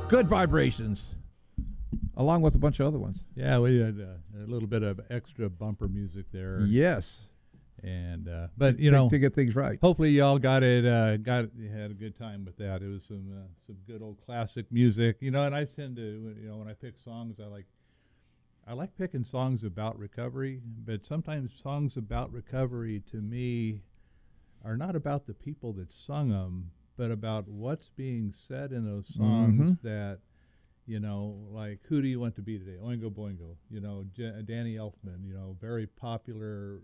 Good vibrations, along with a bunch of other ones. Yeah, we had a little bit of extra bumper music there. Yes. And but you know, to get things right. Hopefully, y'all got it. You had a good time with that. It was some good old classic music. You know, and I tend to, you know, when I pick songs, I like picking songs about recovery. But sometimes songs about recovery to me are not about the people that sung them, but about what's being said in those songs. That, you know, like, who do you want to be today? Oingo Boingo. You know, Danny Elfman. You know, very popular.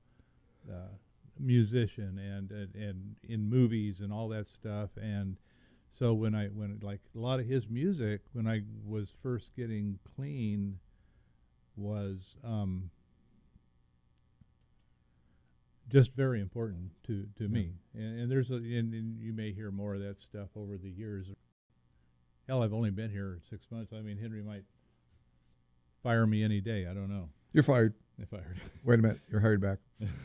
Musician and in movies and all that stuff. And so when like a lot of his music when I was first getting clean was just very important to me. And there's and you may hear more of that stuff over the years. Hell, I've only been here 6 months. I mean, Henry might fire me any day. I don't know. You're fired. If I heard. Wait a minute, you're hired back.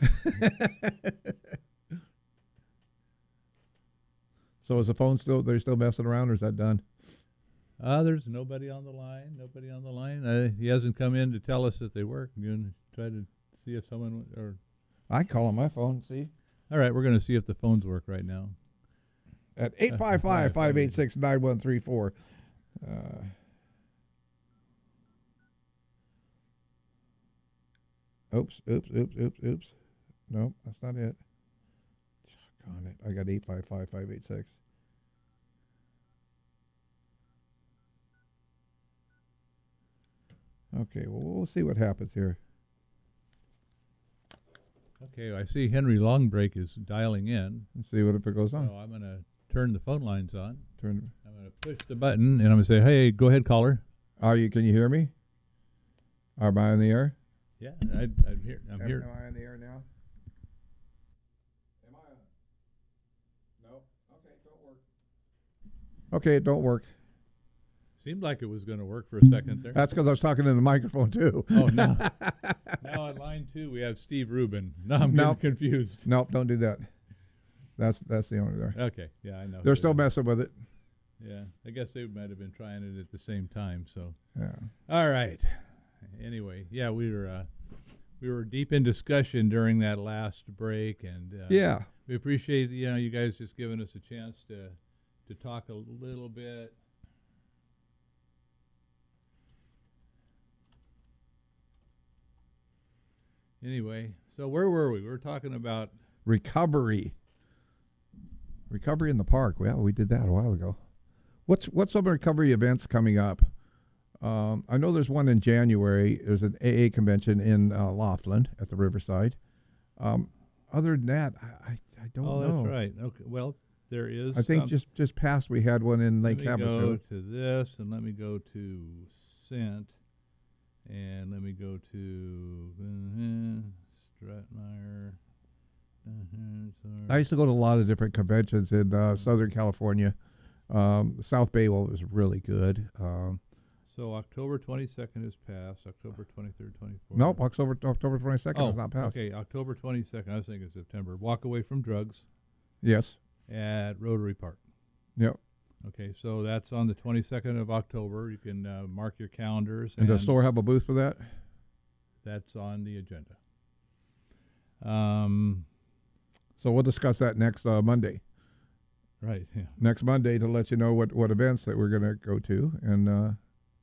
So is the phone they're still messing around, or is that done? There's nobody on the line. Nobody on the line. He hasn't come in to tell us that they work. You want to try to see if someone or. I call on my phone. See. All right, we're going to see if the phones work right now. At 855-586-9134. Oops. No, that's not it. Doggone it. I got 855-586. Okay, well, we'll see what happens here. Okay, I see Henry Longbreak is dialing in. Let's see what if it goes on. So I'm going to turn the phone lines on. I'm going to push the button, and I'm going to say, hey, go ahead, caller. Can you hear me? Am I on the air? Yeah, I'm here. I'm here. Am I on the air now? Am I on? No. Okay, don't work. Okay, it don't work. Seemed like it was going to work for a second there. That's because I was talking in the microphone too. Oh, no. Now on line 2 we have Steve Rubin. No, I'm getting confused. Nope, don't do that. That's the owner there. Okay, yeah, I know. They're still messing with it. Yeah, I guess they might have been trying it at the same time. So. Yeah. All right. Anyway, yeah, we were deep in discussion during that last break, and yeah, we appreciate you guys just giving us a chance to talk a little bit. Anyway, so where were we? We were talking about recovery in the park. Well, we did that a while ago. What's some recovery events coming up? I know there's one in January. There's an AA convention in Laughlin at the Riverside. Other than that, I don't know. Oh, that's right. Okay. Well, there is. I think just past we had one in Lake Havasu. Let me go to this, and let me go to Scent, and let me go to Stratmeyer. I used to go to a lot of different conventions in Southern California. South Bay was really good. So October 22nd is passed. October 23rd, 24th. Nope, October 22nd is not passed. Okay, October 22nd. I was thinking September. Walk Away from Drugs. Yes. At Rotary Park. Yep. Okay, so that's on the 22nd of October. You can mark your calendars. And does the store have a booth for that? That's on the agenda. So we'll discuss that next Monday. Right. Yeah. Next Monday to let you know what events that we're going to go to, and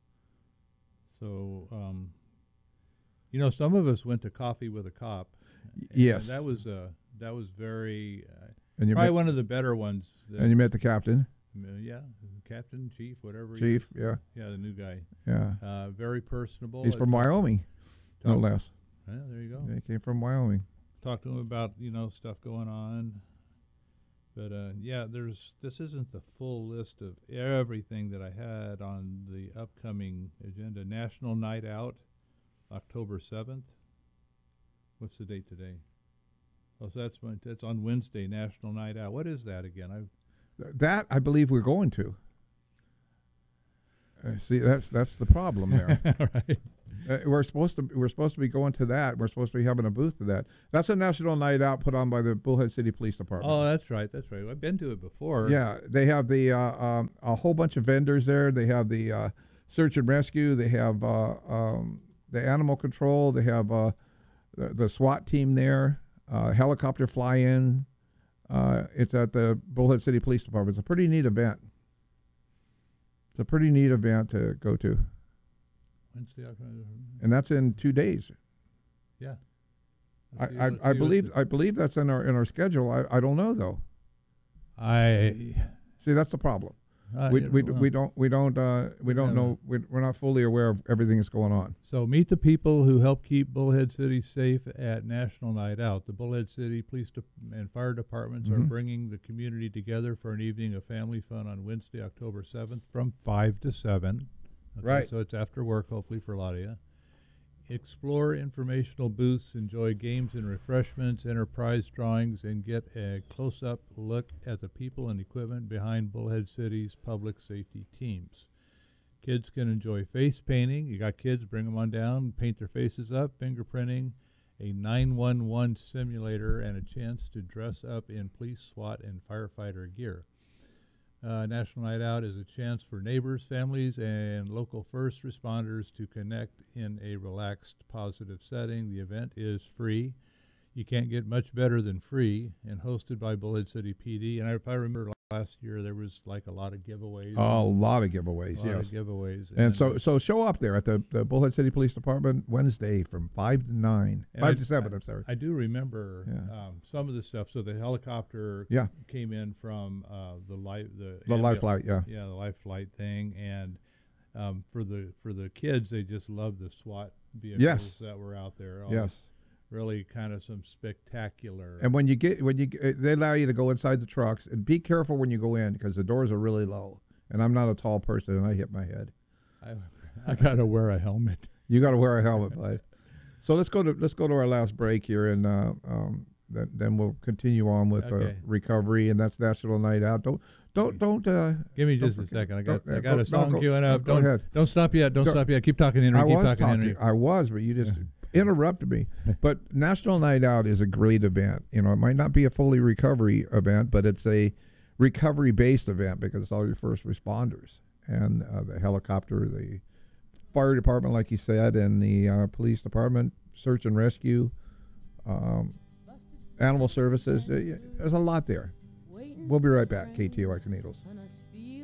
so some of us went to Coffee with a Cop. Yes, that was very and probably one of the better ones. And you met the captain. Yeah, captain, chief, whatever. Chief, yeah, the new guy. Yeah, very personable. He's from Wyoming, no less. Yeah, there you go. Yeah, he came from Wyoming. Talked to him about stuff going on, but this isn't the full list of everything that I had on the upcoming agenda. National Night Out, October 7th. What's the date today? Oh, so that's on Wednesday. National Night Out. What is that again? That I believe we're going to. See, that's the problem there. Right. We're supposed to be going to that. We're supposed to be having a booth to that. That's a national night out put on by the Bullhead City Police Department. Oh, that's right. That's right. I've been to it before. Yeah, they have the a whole bunch of vendors there. They have the search and rescue. They have the animal control. They have the SWAT team there. Helicopter fly-in. It's at the Bullhead City Police Department. It's a pretty neat event. It's a pretty neat event to go to. Wednesday, October. And that's in 2 days. Yeah. I believe that's in our schedule. I don't know though. See, that's the problem. We don't know. We're not fully aware of everything that's going on. So meet the people who help keep Bullhead City safe at National Night Out. The Bullhead City Police and Fire Departments are bringing the community together for an evening of family fun on Wednesday, October 7th from 5 to 7. Okay, Right. So it's after work, hopefully, for a lot of you. Explore informational booths, enjoy games and refreshments, enterprise drawings, and get a close-up look at the people and equipment behind Bullhead City's public safety teams. Kids can enjoy face painting. You got kids, bring them on down, paint their faces up, fingerprinting, a 911 simulator, and a chance to dress up in police, SWAT, and firefighter gear. National Night Out is a chance for neighbors, families, and local first responders to connect in a relaxed, positive setting. The event is free. You can't get much better than free, and hosted by Bullhead City PD. And if I remember last year, there was like a lot of giveaways. Oh, a lot of giveaways, a lot yes. of giveaways. And so show up there at the Bullhead City Police Department Wednesday from 5 to 9. 5 to 7, I'm sorry. I do remember some of the stuff. So the helicopter came in from the life flight, yeah. Yeah, the life flight thing. And for the kids, they just love the SWAT vehicles that were out there. Yes. Really kind of some spectacular. And when you they allow you to go inside the trucks, and be careful when you go in because the doors are really low. And I'm not a tall person, and I hit my head. I gotta wear a helmet. You got to wear a helmet, bud. So let's go to our last break here, and then we'll continue on with recovery, and that's National Night Out. Don't give me just a second. I got a song queuing up. Go ahead. Don't stop yet. Don't stop yet. Keep talking, Henry. Keep talking, Henry. I was, but you just interrupted me. But National Night Out is a great event. You know, it might not be a fully recovery event, but it's a recovery-based event because it's all your first responders and the helicopter, the fire department, like you said, and the police department, search and rescue, animal services. There's a lot there. We'll be right back. KTOX Needles.